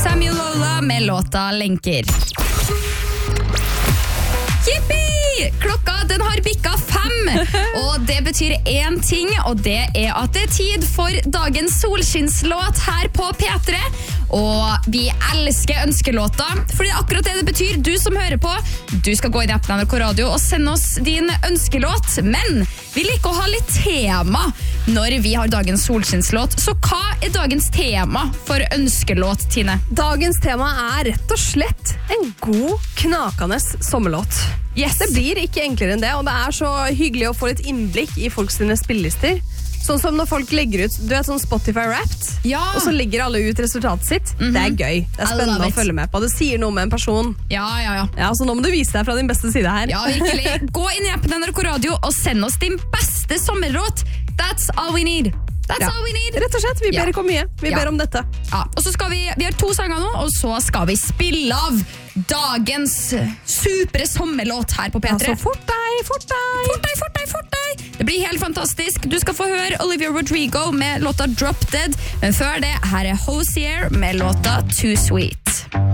Samuel Lola med låta Lenker. Jippi! Klokka den har bikka 5, og det betyr én ting, og det at det tid for dagens solskinnslåt her på P3. Og vi elsker ønskelåter, for det akkurat det betyr. Du som hører på, du skal gå inn i appen NRK Radio og sende oss din ønskelåt, men vi liker å ha litt tema når vi har dagens solskinnslåt. Så hva er dagens tema for ønskelåt, Tine? Dagens tema er rett og slett en god, knakende sommerlåt. Yes. Det blir ikke enklere enn det, og det er så hyggelig å få litt innblikk i folks sine spillelister. Sånn som når folk legger ut, du vet sånn Spotify Wrapped, Ja. og så legger alle ut resultatet sitt. Det er gøy, det er I love spennende å it. følge med på. Det sier noe med en person. Ja. Ja, så nå må du vise deg fra din beste side her. Ja, virkelig. Gå inn i appen NRK Radio og send oss din beste sommerlåt. That's all we need. That's all we need. Rett og slett, vi Ja. ber ikke om mye. Vi Ja. ber om dette. Ja, og så skal vi har 2 sanger nå, og så skal vi spille av dagens supre sommerlåt her på P3. Ja, så fort deg, fort deg. Fort deg, fort deg, fort deg! Det blir helt fantastisk. Du skal få høre Olivia Rodrigo med låta Drop Dead, men før det, her er Hosier med låta Too Sweet.